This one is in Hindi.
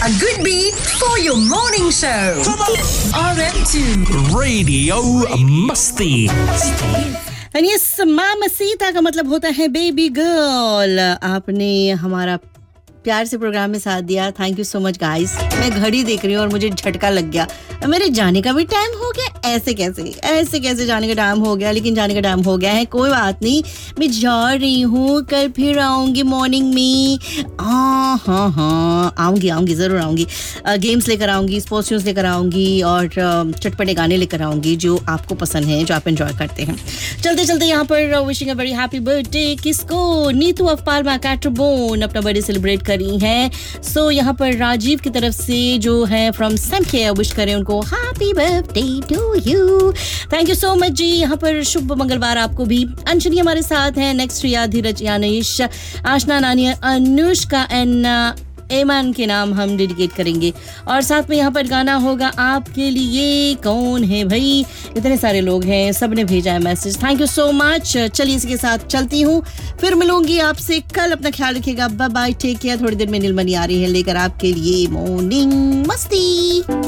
A good beat for your morning show. RM2 Radio Musty. मामसीता का मतलब होता है बेबी गर्ल। आपने हमारा प्यार से प्रोग्राम में साथ दिया, thank you so much guys. मैं घड़ी देख रही हूँ और मुझे झटका लग गया, मेरे जाने का भी टाइम हो गया। ऐसे कैसे जाने का टाइम हो गया, लेकिन जाने का टाइम हो गया है, कोई बात नहीं। मैं जा रही हूँ, कल फिर आऊँगी मॉर्निंग में। हाँ आऊँगी, ज़रूर आऊँगी। गेम्स लेकर आऊँगी, स्पोर्ट्स न्यूज़ लेकर आऊँगी और चटपटे गाने लेकर आऊँगी जो आपको पसंद हैं, जो आप एंजॉय करते हैं। चलते यहाँ पर wishing a very happy birthday किसको, नीतू ऑफ पाल्मा कैटरबोन अपना बर्थडे सेलिब्रेट करी है। सो यहाँ पर राजीव की तरफ से जो है फ्रॉम सैमकेयर विश करें उनको happy birthday to you. Thank you so much जी। यहाँ पर शुभ मंगलवार आपको भी। अंशनी हमारे साथ हैं, next Riya, Dheeraj, Yanish, Aashna, नानिया, Anushka and एमन के नाम हम डेडिकेट करेंगे। और साथ में यहाँ पर गाना होगा आपके लिए। कौन है भाई, इतने सारे लोग हैं, सबने भेजा है message, thank you so much. चलिए इसके साथ चलती हूँ, फिर मिलूंगी आपसे कल। अपना ख्याल रखिएगा, बाय बाय, टेक केयर। थोड़ी देर में नीलमणि आ रही है लेकर आपके लिए मॉर्निंग मस्ती।